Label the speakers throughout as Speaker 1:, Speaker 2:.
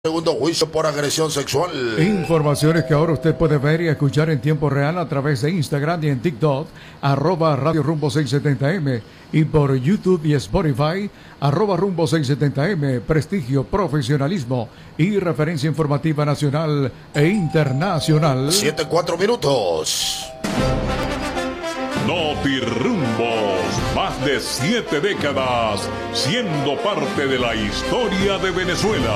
Speaker 1: Segundo juicio por agresión sexual.
Speaker 2: Informaciones que ahora usted puede ver y escuchar en tiempo real a través de Instagram y en TikTok, @Radio Rumbo 670M, y por YouTube y Spotify, @Rumbo 670M, prestigio, profesionalismo y referencia informativa nacional e internacional.
Speaker 1: 7:04 minutos.
Speaker 3: Notirumbos, más de 7 décadas siendo parte de la historia de Venezuela.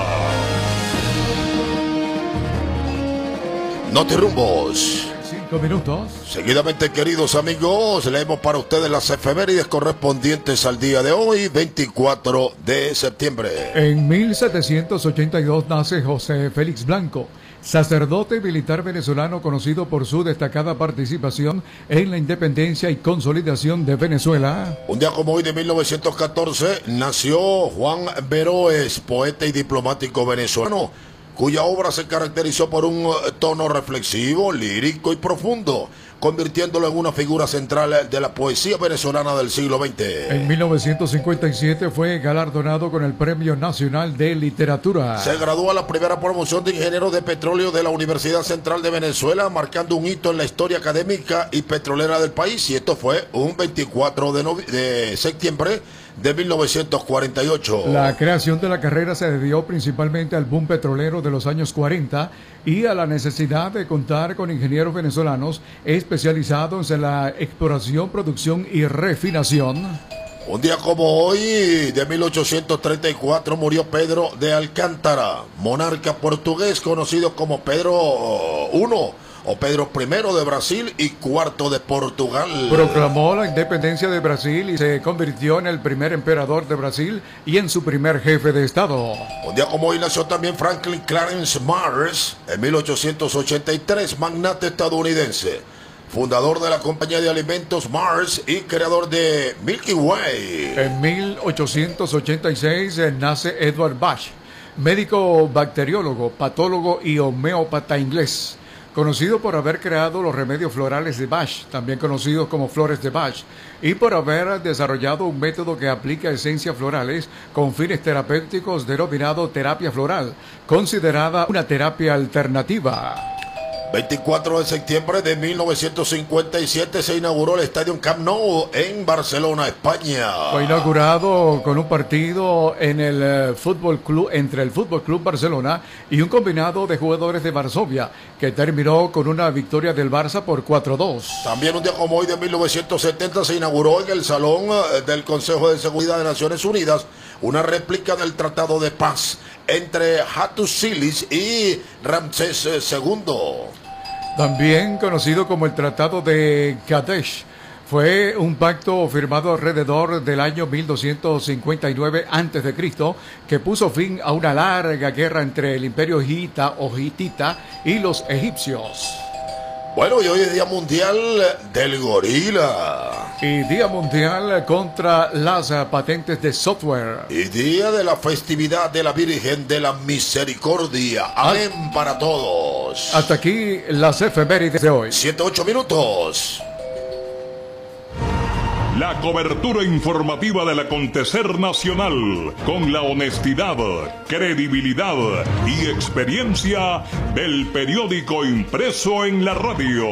Speaker 1: Notirumbos.
Speaker 2: 5 minutos.
Speaker 1: Seguidamente, queridos amigos, leemos para ustedes las efemérides correspondientes al día de hoy, 24 de septiembre.
Speaker 2: En 1782 nace José Félix Blanco, sacerdote militar venezolano conocido por su destacada participación en la independencia y consolidación de Venezuela.
Speaker 1: Un día como hoy de 1914 nació Juan Veroes, poeta y diplomático venezolano, cuya obra se caracterizó por un tono reflexivo, lírico y profundo, convirtiéndolo en una figura central de la poesía venezolana del siglo XX.
Speaker 2: En 1957 fue galardonado con el Premio Nacional de Literatura.
Speaker 1: Se graduó a la primera promoción de ingeniero de petróleo de la Universidad Central de Venezuela, marcando un hito en la historia académica y petrolera del país, y esto fue un 24 de septiembre de 1948.
Speaker 2: La creación de la carrera se debió principalmente al boom petrolero de los años 40 y a la necesidad de contar con ingenieros venezolanos especializados en la exploración, producción y refinación.
Speaker 1: Un día como hoy, de 1834, murió Pedro de Alcántara, monarca portugués conocido como Pedro I, o Pedro I de Brasil y IV de Portugal.
Speaker 2: Proclamó la independencia de Brasil y se convirtió en el primer emperador de Brasil y en su primer jefe de Estado.
Speaker 1: Un día como hoy nació también Franklin Clarence Mars, en 1883, magnate estadounidense, fundador de la compañía de alimentos Mars y creador de Milky Way.
Speaker 2: En 1886 nace Edward Bach, médico bacteriólogo, patólogo y homeópata inglés, conocido por haber creado los remedios florales de Bach, también conocidos como flores de Bach, y por haber desarrollado un método que aplica esencias florales con fines terapéuticos denominado terapia floral, considerada una terapia alternativa.
Speaker 1: 24 de septiembre de 1957 se inauguró el Estadio Camp Nou en Barcelona, España.
Speaker 2: Fue inaugurado con un partido en el Fútbol Club, entre el Fútbol Club Barcelona y un combinado de jugadores de Varsovia, que terminó con una victoria del Barça por 4-2.
Speaker 1: También un día como hoy de 1970 se inauguró en el Salón del Consejo de Seguridad de Naciones Unidas una réplica del Tratado de Paz entre Hattusilis y Ramsés II.
Speaker 2: También conocido como el Tratado de Kadesh, fue un pacto firmado alrededor del año 1259 a.C. que puso fin a una larga guerra entre el Imperio Hitita o Hitita y los egipcios.
Speaker 1: Bueno, y hoy es Día Mundial del Gorila.
Speaker 2: Y Día Mundial contra las patentes de software.
Speaker 1: Y Día de la Festividad de la Virgen de la Misericordia. Amén para todos.
Speaker 2: Hasta aquí las efemérides de hoy.
Speaker 1: 7-8 minutos.
Speaker 3: La cobertura informativa del acontecer nacional, con la honestidad, credibilidad y experiencia del periódico impreso en la radio.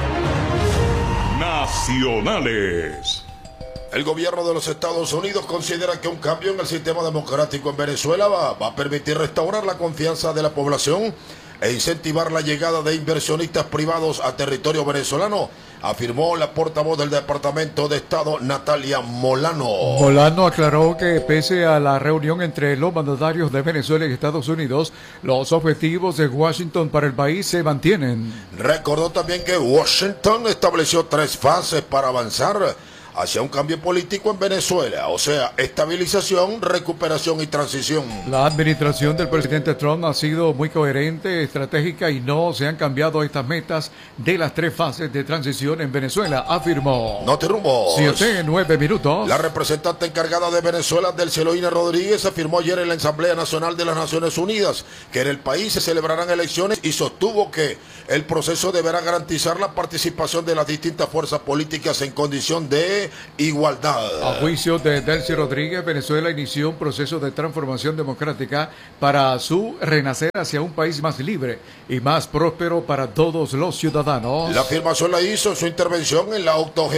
Speaker 3: Nacionales.
Speaker 1: El gobierno de los Estados Unidos considera que un cambio en el sistema democrático en Venezuela va a permitir restaurar la confianza de la población e incentivar la llegada de inversionistas privados a territorio venezolano, afirmó la portavoz del Departamento de Estado, Natalia Molano.
Speaker 2: Molano aclaró que pese a la reunión entre los mandatarios de Venezuela y Estados Unidos, los objetivos de Washington para el país se mantienen.
Speaker 1: Recordó también que Washington estableció 3 fases para avanzar hacia un cambio político en Venezuela, o sea, estabilización, recuperación y transición.
Speaker 2: La administración del presidente Trump ha sido muy coherente, estratégica y no se han cambiado estas metas de las 3 fases de transición en Venezuela, afirmó.
Speaker 1: Notirumbos.
Speaker 2: 7-9 minutos.
Speaker 1: La representante encargada de Venezuela, Delceloina Rodríguez, afirmó ayer en la Asamblea Nacional de las Naciones Unidas que en el país se celebrarán elecciones y sostuvo que el proceso deberá garantizar la participación de las distintas fuerzas políticas en condición de de igualdad.
Speaker 2: A juicio de Delcy Rodríguez, Venezuela inició un proceso de transformación democrática para su renacer hacia un país más libre y más próspero para todos los ciudadanos.
Speaker 1: La afirmación la hizo en su intervención en la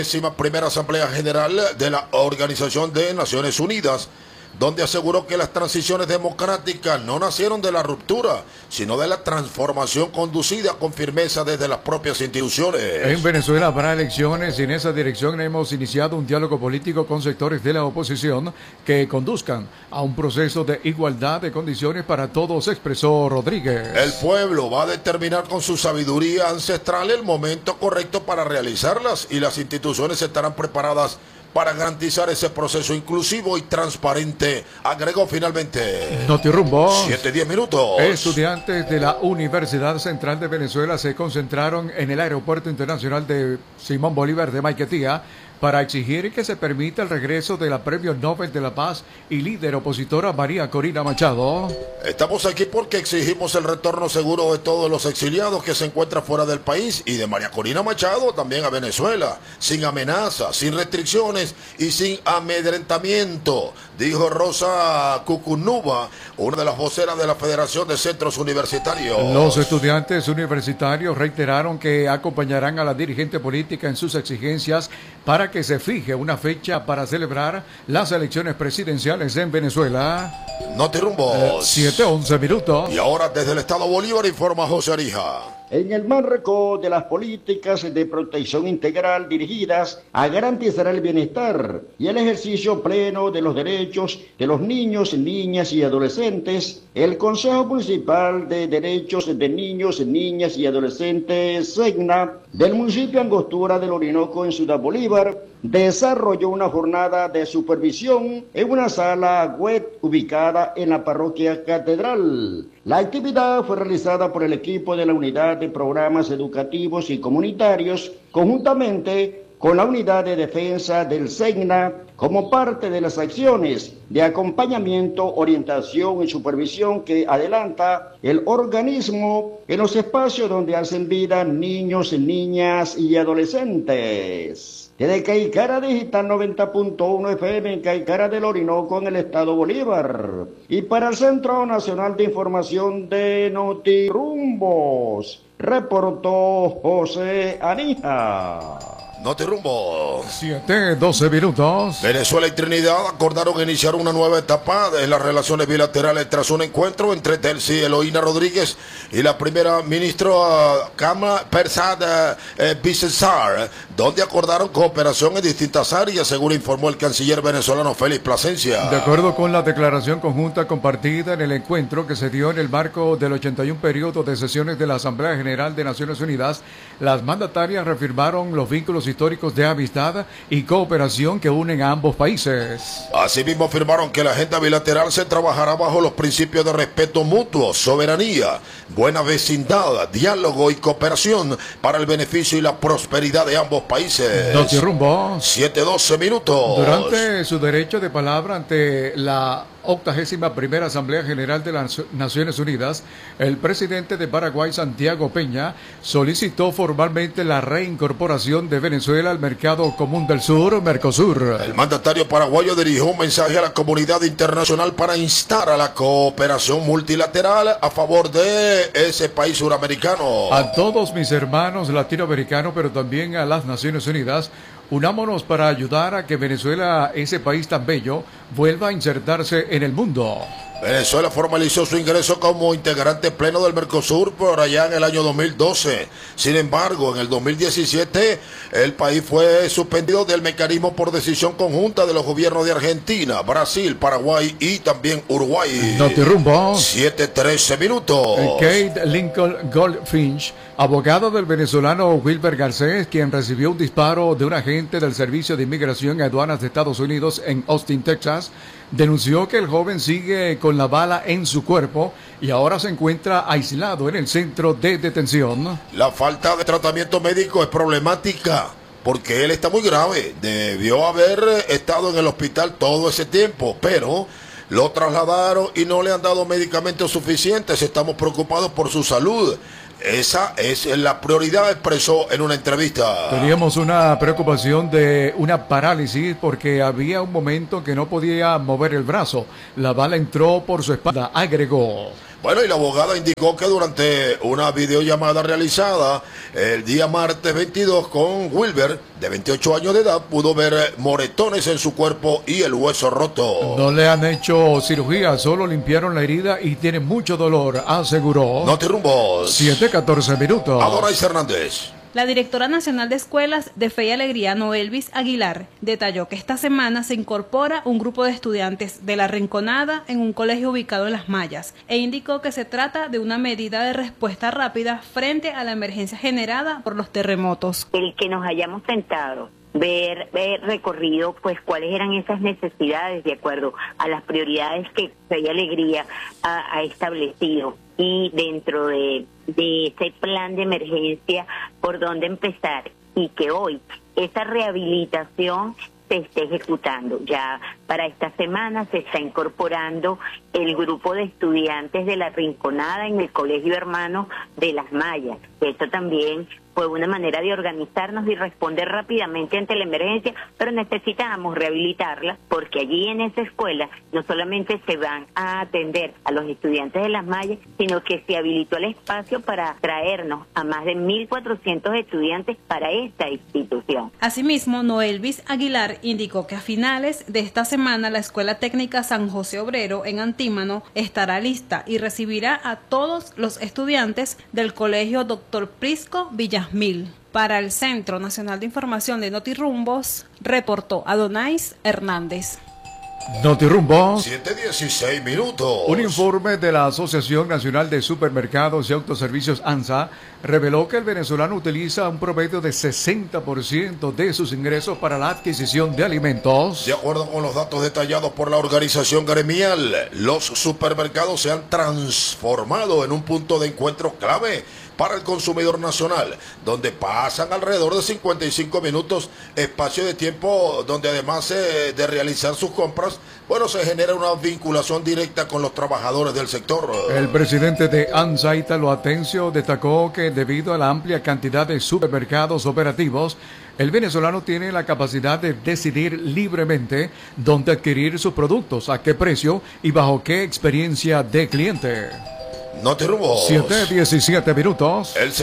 Speaker 1: 81ª Asamblea General de la Organización de Naciones Unidas, donde aseguró que las transiciones democráticas no nacieron de la ruptura, sino de la transformación conducida con firmeza desde las propias instituciones.
Speaker 2: En Venezuela habrá elecciones y en esa dirección hemos iniciado un diálogo político con sectores de la oposición que conduzcan a un proceso de igualdad de condiciones para todos, expresó Rodríguez.
Speaker 1: El pueblo va a determinar con su sabiduría ancestral el momento correcto para realizarlas y las instituciones estarán preparadas para garantizar ese proceso inclusivo y transparente, agregó finalmente.
Speaker 2: Notirumbo.
Speaker 1: 7:10 minutos.
Speaker 2: Estudiantes de la Universidad Central de Venezuela se concentraron en el Aeropuerto Internacional de Simón Bolívar de Maiquetía para exigir que se permita el regreso de la Premio Nobel de la Paz y líder opositora María Corina Machado.
Speaker 1: Estamos aquí porque exigimos el retorno seguro de todos los exiliados que se encuentran fuera del país y de María Corina Machado también a Venezuela, sin amenazas, sin restricciones y sin amedrentamiento, dijo Rosa Cucunuba, una de las voceras de la Federación de Centros Universitarios.
Speaker 2: Los estudiantes universitarios reiteraron que acompañarán a la dirigente política en sus exigencias para que se fije una fecha para celebrar las elecciones presidenciales en Venezuela.
Speaker 1: Notirumbos.
Speaker 2: 7:11 minutos.
Speaker 1: Y ahora desde el Estado Bolívar informa José Arija.
Speaker 4: En el marco de las políticas de protección integral dirigidas a garantizar el bienestar y el ejercicio pleno de los derechos de los niños, niñas y adolescentes, el Consejo Municipal de Derechos de Niños, Niñas y Adolescentes, SEGNA, del municipio Angostura del Orinoco en Ciudad Bolívar, desarrolló una jornada de supervisión en una sala web ubicada en la parroquia Catedral. La actividad fue realizada por el equipo de la Unidad de Programas Educativos y Comunitarios, conjuntamente con la Unidad de Defensa del SEGNA, como parte de las acciones de acompañamiento, orientación y supervisión que adelanta el organismo en los espacios donde hacen vida niños, niñas y adolescentes. Desde Caicara Digital 90.1 FM en Caicara del Orinoco en el Estado Bolívar. Y para el Centro Nacional de Información de Notirumbos, reportó José Anija.
Speaker 1: Notirumbo.
Speaker 2: 7:12 minutos.
Speaker 1: Venezuela y Trinidad acordaron iniciar una nueva etapa de las relaciones bilaterales tras un encuentro entre Delcy Eloína Rodríguez y la primera ministra Kamala Persad Bissessar, donde acordaron cooperación en distintas áreas, según informó el canciller venezolano Félix Plasencia.
Speaker 2: De acuerdo con la declaración conjunta compartida en el encuentro que se dio en el marco del 81 periodo de sesiones de la Asamblea General de Naciones Unidas, las mandatarias reafirmaron los vínculos históricos de amistad y cooperación que unen a ambos países.
Speaker 1: Asimismo afirmaron que la agenda bilateral se trabajará bajo los principios de respeto mutuo, soberanía, buena vecindad, diálogo y cooperación para el beneficio y la prosperidad de ambos países.
Speaker 2: Notirumbo.
Speaker 1: 7:12 minutos.
Speaker 2: Durante su derecho de palabra ante la 81ª Asamblea General de las Naciones Unidas, el presidente de Paraguay, Santiago Peña, solicitó formalmente la reincorporación de Venezuela al Mercado Común del Sur, Mercosur.
Speaker 1: El mandatario paraguayo dirigió un mensaje a la comunidad internacional para instar a la cooperación multilateral a favor de ese país suramericano.
Speaker 2: A todos mis hermanos latinoamericanos, pero también a las Naciones Unidas, unámonos para ayudar a que Venezuela, ese país tan bello, vuelva a insertarse en el mundo.
Speaker 1: Venezuela formalizó su ingreso como integrante pleno del Mercosur por allá en el año 2012. Sin embargo, en el 2017, el país fue suspendido del mecanismo por decisión conjunta de los gobiernos de Argentina, Brasil, Paraguay y también Uruguay.
Speaker 2: Notirumbo.
Speaker 1: 7:13 minutos.
Speaker 2: Kate Lincoln Goldfinch, abogado del venezolano Wilber Garcés, quien recibió un disparo de un agente del Servicio de Inmigración y Aduanas de Estados Unidos en Austin, Texas, denunció que el joven sigue con la bala en su cuerpo y ahora se encuentra aislado en el centro de detención.
Speaker 1: La falta de tratamiento médico es problemática porque él está muy grave. Debió haber estado en el hospital todo ese tiempo, pero lo trasladaron y no le han dado medicamentos suficientes. Estamos preocupados por su salud. Esa es la prioridad, expresó en una entrevista.
Speaker 2: Teníamos una preocupación de una parálisis porque había un momento que no podía mover el brazo. La bala entró por su espalda, agregó.
Speaker 1: Bueno, y la abogada indicó que durante una videollamada realizada el día martes 22 con Wilber, de 28 años de edad, pudo ver moretones en su cuerpo y el hueso roto.
Speaker 2: No le han hecho cirugía, solo limpiaron la herida y tiene mucho dolor, aseguró.
Speaker 1: No te rumbos.
Speaker 2: 7:14 minutos.
Speaker 1: Adonis Hernández.
Speaker 5: La directora nacional de Escuelas de Fe y Alegría, Noelvis Aguilar, detalló que esta semana se incorpora un grupo de estudiantes de La Rinconada en un colegio ubicado en Las Mallas e indicó que se trata de una medida de respuesta rápida frente a la emergencia generada por los terremotos.
Speaker 6: El que nos hayamos sentado, ver recorrido pues cuáles eran esas necesidades de acuerdo a las prioridades que Fe y Alegría ha establecido y dentro de ese plan de emergencia por dónde empezar y que hoy esa rehabilitación se esté ejecutando. Ya para esta semana se está incorporando el grupo de estudiantes de La Rinconada en el Colegio Hermano de Las Mallas. Esto también fue una manera de organizarnos y responder rápidamente ante la emergencia, pero necesitábamos rehabilitarla porque allí en esa escuela no solamente se van a atender a los estudiantes de Las Mallas, sino que se habilitó el espacio para traernos a más de 1.400 estudiantes para esta institución.
Speaker 5: Asimismo, Noelvis Aguilar indicó que a finales de esta semana la Escuela Técnica San José Obrero en Antímano estará lista y recibirá a todos los estudiantes del Colegio Dr. Prisco Villasmil. Para el Centro Nacional de Información de Notirumbos, reportó Adonis Hernández.
Speaker 2: Notirumbos.
Speaker 1: 7:16 minutos.
Speaker 2: Un informe de la Asociación Nacional de Supermercados y Autoservicios ANSA reveló que el venezolano utiliza un promedio de 60% de sus ingresos para la adquisición de alimentos.
Speaker 1: De acuerdo con los datos detallados por la organización gremial, los supermercados se han transformado en un punto de encuentro clave para el consumidor nacional, donde pasan alrededor de 55 minutos, espacio de tiempo donde además de realizar sus compras, bueno, se genera una vinculación directa con los trabajadores del sector.
Speaker 2: El presidente de ANSA, Ítalo Atencio, destacó que debido a la amplia cantidad de supermercados operativos, el venezolano tiene la capacidad de decidir libremente dónde adquirir sus productos, a qué precio y bajo qué experiencia de cliente.
Speaker 1: No te robos.
Speaker 2: 7:17 minutos.
Speaker 1: El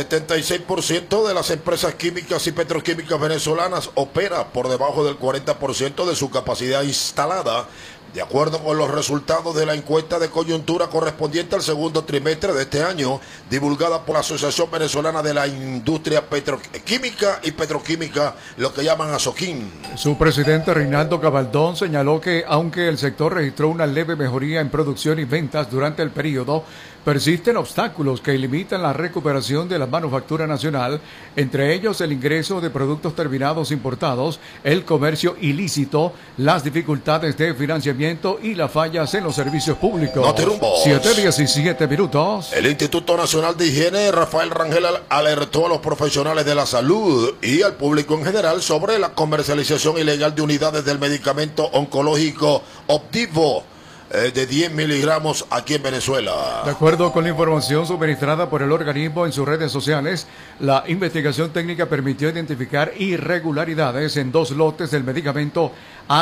Speaker 1: 76% de las empresas químicas y petroquímicas venezolanas opera por debajo del 40% de su capacidad instalada, de acuerdo con los resultados de la encuesta de coyuntura correspondiente al segundo trimestre de este año, divulgada por la Asociación Venezolana de la Industria Petroquímica y Petroquímica, lo que llaman ASOQUIN.
Speaker 2: Su presidente Reinaldo Gabaldón señaló que aunque el sector registró una leve mejoría en producción y ventas durante el periodo, persisten obstáculos que limitan la recuperación de la manufactura nacional, entre ellos el ingreso de productos terminados importados, el comercio ilícito, las dificultades de financiamiento y las fallas en los servicios públicos. 7:17 minutos.
Speaker 1: El Instituto Nacional de Higiene, Rafael Rangel, alertó a los profesionales de la salud y al público en general sobre la comercialización ilegal de unidades del medicamento oncológico Opdivo de 10 miligramos aquí en Venezuela.
Speaker 2: De acuerdo con la información suministrada por el organismo en sus redes sociales, la investigación técnica permitió identificar irregularidades en 2 lotes del medicamento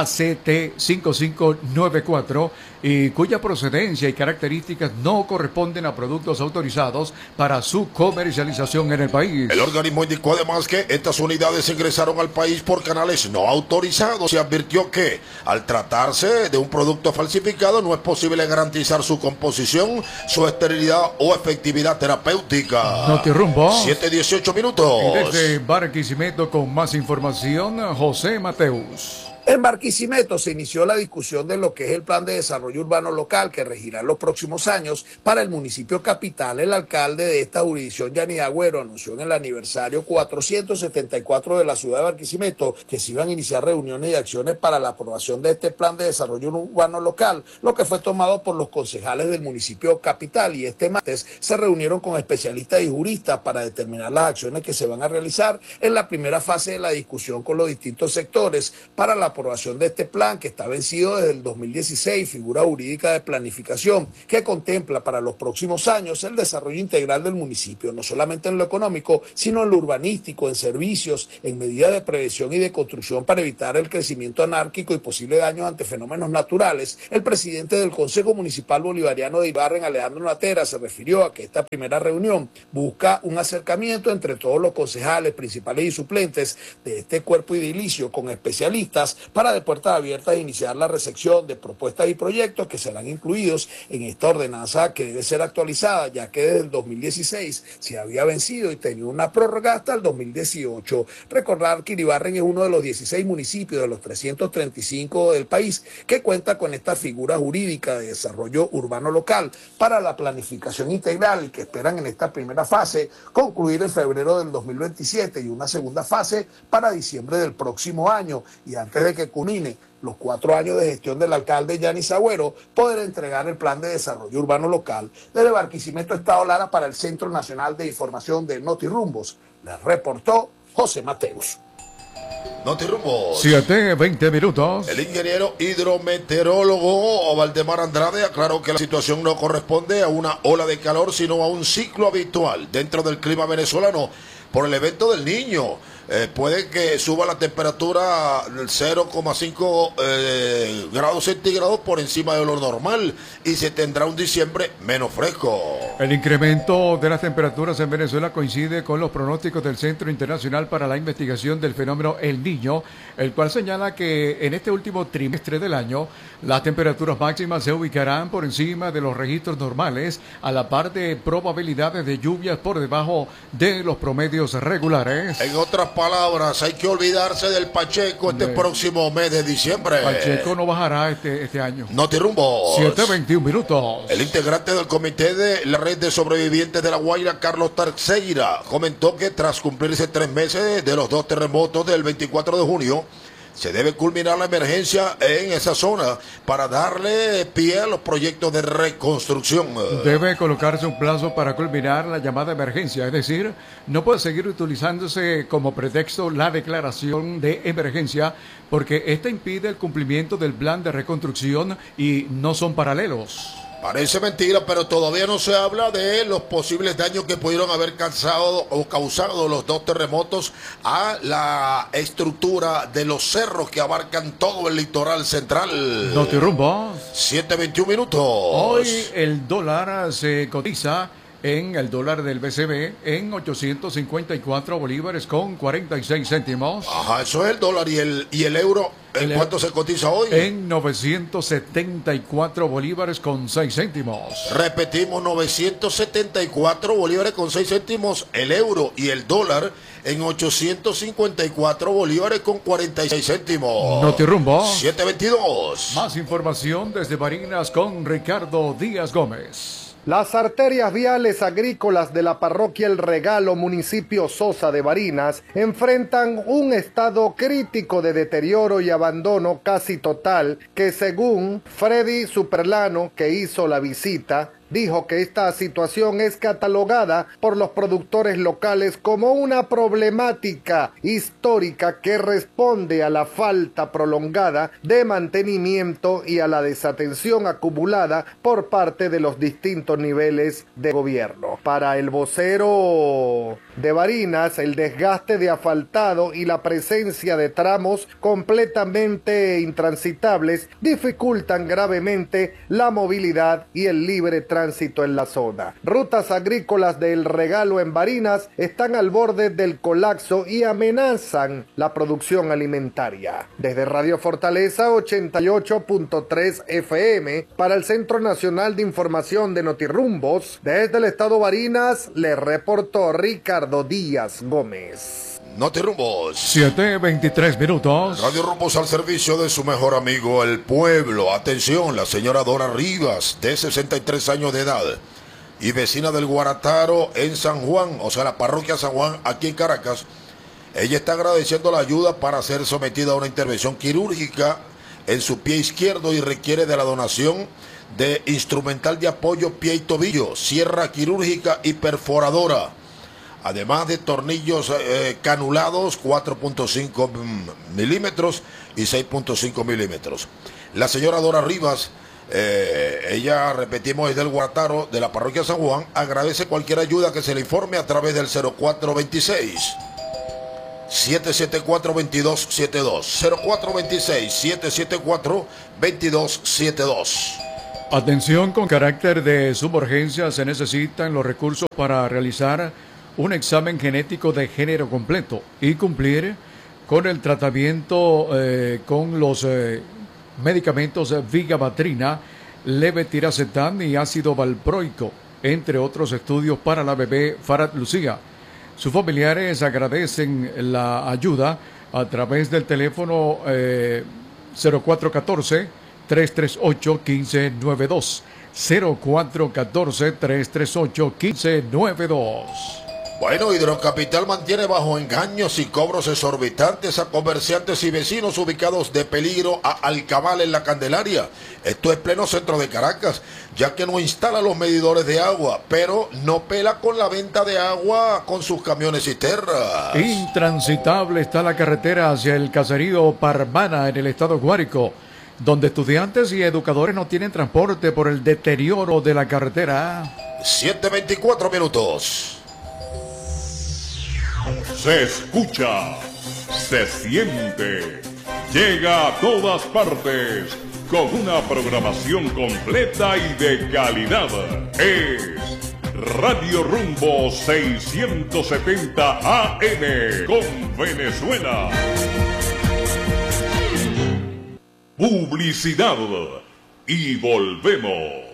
Speaker 2: ACT5594 y cuya procedencia y características no corresponden a productos autorizados para su comercialización en el país.
Speaker 1: El organismo indicó además que estas unidades ingresaron al país por canales no autorizados y advirtió que al tratarse de un producto falsificado no es posible garantizar su composición, su esterilidad o efectividad terapéutica.
Speaker 2: Notirumbo.
Speaker 1: 7:18 minutos.
Speaker 2: Y desde Barquisimeto con más información, José Mateus.
Speaker 7: En Barquisimeto se inició la discusión de lo que es el plan de desarrollo urbano local que regirá en los próximos años para el municipio capital. El alcalde de esta jurisdicción, Yanni Agüero, anunció en el aniversario 474 de la ciudad de Barquisimeto que se iban a iniciar reuniones y acciones para la aprobación de este plan de desarrollo urbano local, lo que fue tomado por los concejales del municipio capital, y este martes se reunieron con especialistas y juristas para determinar las acciones que se van a realizar en la primera fase de la discusión con los distintos sectores para la aprobación de este plan, que está vencido desde el 2016, figura jurídica de planificación que contempla para los próximos años el desarrollo integral del municipio, no solamente en lo económico, sino en lo urbanístico, en servicios, en medidas de prevención y de construcción para evitar el crecimiento anárquico y posible daños ante fenómenos naturales. El presidente del Consejo Municipal Bolivariano de Ibarren, Alejandro Natera, se refirió a que esta primera reunión busca un acercamiento entre todos los concejales principales y suplentes de este cuerpo edilicio con especialistas para de puertas abiertas iniciar la recepción de propuestas y proyectos que serán incluidos en esta ordenanza que debe ser actualizada, ya que desde el 2016 se había vencido y tenía una prórroga hasta el 2018. Recordar que Iribarren es uno de los 16 municipios de los 335 del país que cuenta con esta figura jurídica de desarrollo urbano local para la planificación integral y que esperan en esta primera fase concluir en febrero del 2027 y una segunda fase para diciembre del próximo año, y antes de que culmine los 4 años de gestión del alcalde Yanis Agüero, poder entregar el plan de desarrollo urbano local. Desde Barquisimeto, Estado Lara, para el Centro Nacional de Información de Notirumbos, les reportó José Mateus.
Speaker 1: Notirumbos.
Speaker 2: 7:20 minutos.
Speaker 1: El ingeniero hidrometeorólogo Valdemar Andrade aclaró que la situación no corresponde a una ola de calor, sino a un ciclo habitual dentro del clima venezolano por el evento del Niño. Puede que suba la temperatura 0,5 grados centígrados por encima de lo normal y se tendrá un diciembre menos fresco.
Speaker 2: El incremento de las temperaturas en Venezuela coincide con los pronósticos del Centro Internacional para la Investigación del Fenómeno El Niño, el cual señala que en este último trimestre del año las temperaturas máximas se ubicarán por encima de los registros normales, a la par de probabilidades de lluvias por debajo de los promedios regulares.
Speaker 1: En otras palabras, hay que olvidarse del Pacheco este próximo mes de diciembre.
Speaker 2: Pacheco no bajará este año.
Speaker 1: Notirumbos.
Speaker 2: 7:21 minutos.
Speaker 1: El integrante del comité de la red de sobrevivientes de La Guaira, Carlos Tarceira, comentó que tras cumplirse 3 meses de los 2 terremotos del 24 de junio, se debe culminar la emergencia en esa zona para darle pie a los proyectos de reconstrucción.
Speaker 2: Debe colocarse un plazo para culminar la llamada emergencia, es decir, no puede seguir utilizándose como pretexto la declaración de emergencia porque esta impide el cumplimiento del plan de reconstrucción y no son paralelos.
Speaker 1: Parece mentira, pero todavía no se habla de los posibles daños que pudieron haber causado los 2 terremotos a la estructura de los cerros que abarcan todo el litoral central.
Speaker 2: Notirumbo.
Speaker 1: 7:21 minutos.
Speaker 2: Hoy el dólar se cotiza en el dólar del BCB en 854 bolívares con 46 céntimos.
Speaker 1: Ajá, eso es el dólar. ¿Y el euro en cuánto se cotiza hoy?
Speaker 2: En 974 bolívares con 6 céntimos.
Speaker 1: Repetimos, 974 bolívares con 6 céntimos el euro, y el dólar en 854 bolívares con 46 céntimos.
Speaker 2: Notirumbo.
Speaker 1: 7:22.
Speaker 2: Más información desde Barinas con Ricardo Díaz Gómez.
Speaker 8: Las arterias viales agrícolas de la parroquia El Regalo, municipio Sosa de Barinas, enfrentan un estado crítico de deterioro y abandono casi total que, según Freddy Superlano, que hizo la visita, dijo que esta situación es catalogada por los productores locales como una problemática histórica que responde a la falta prolongada de mantenimiento y a la desatención acumulada por parte de los distintos niveles de gobierno. Para el vocero de Barinas, el desgaste de asfaltado y la presencia de tramos completamente intransitables dificultan gravemente la movilidad y el libre tránsito en la zona. Rutas agrícolas del Regalo en Barinas están al borde del colapso y amenazan la producción alimentaria. Desde Radio Fortaleza 88.3 FM para el Centro Nacional de Información de Notirumbos, desde el estado Barinas, le reportó Ricardo Díaz Gómez.
Speaker 1: Notirumbos.
Speaker 2: 7:23 minutos.
Speaker 1: Radio Rumbos al servicio de su mejor amigo, el pueblo. Atención, la señora Dora Rivas, de 63 años de edad y vecina del Guarataro en San Juan, o sea, la parroquia San Juan, aquí en Caracas. Ella está agradeciendo la ayuda para ser sometida a una intervención quirúrgica en su pie izquierdo y requiere de la donación de instrumental de apoyo, pie y tobillo, sierra quirúrgica y perforadora. además de tornillos canulados 4.5 milímetros y 6.5 milímetros. La señora Dora Rivas, ella, repetimos, es del Guataro, de la parroquia San Juan, agradece cualquier ayuda que se le informe a través del 0426 774-2272, 0426-774-2272.
Speaker 2: Atención, con carácter de suborgencia se necesitan los recursos para realizar un examen genético de género completo y cumplir con el tratamiento con los medicamentos Vigabatrina, levetiracetam y ácido valproico, entre otros estudios para la bebé Farad Lucía. Sus familiares agradecen la ayuda a través del teléfono 0414-338-1592. 0414-338-1592.
Speaker 1: Bueno, Hidrocapital mantiene bajo engaños y cobros exorbitantes a comerciantes y vecinos ubicados de peligro a Alcabal en la Candelaria. Esto es pleno centro de Caracas, ya que no instala los medidores de agua, pero no pela con la venta de agua con sus camiones cisternas.
Speaker 2: Intransitable está la carretera hacia el caserío Parmana en el estado Guárico, donde estudiantes y educadores no tienen transporte por el deterioro de la carretera.
Speaker 1: 7:24 minutos.
Speaker 3: Se escucha, se siente, llega a todas partes con una programación completa y de calidad. Es Radio Rumbo 670 AM con Venezuela. Publicidad y volvemos.